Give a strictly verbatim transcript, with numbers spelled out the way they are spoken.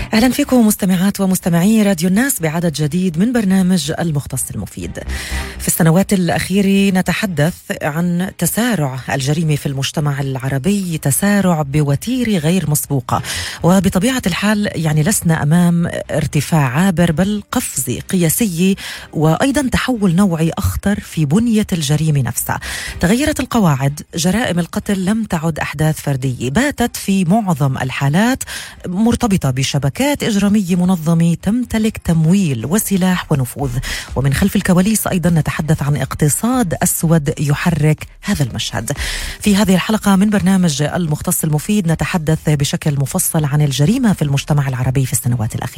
أهلا فيكم مستمعات ومستمعي راديو الناس بعدد جديد من برنامج المختص المفيد. في السنوات الأخيرة نتحدث عن تسارع الجريمة في المجتمع العربي، تسارع بوتيرة غير مسبوقة، وبطبيعة الحال يعني لسنا أمام ارتفاع عابر بل قفزة قياسية، وأيضا تحول نوعي أخطر في بنية الجريمة نفسها. تغيرت القواعد، جرائم القتل لم تعد أحداث فردية، باتت في معظم الحالات مرتبطة بشبكات إجرامية منظمة تمتلك تمويل وسلاح ونفوذ. ومن خلف الكواليس أيضا نتحدث عن اقتصاد أسود يحرك هذا المشهد. في هذه الحلقة من برنامج المختص المفيد نتحدث بشكل مفصل عن الجريمة في المجتمع العربي في السنوات الأخيرة.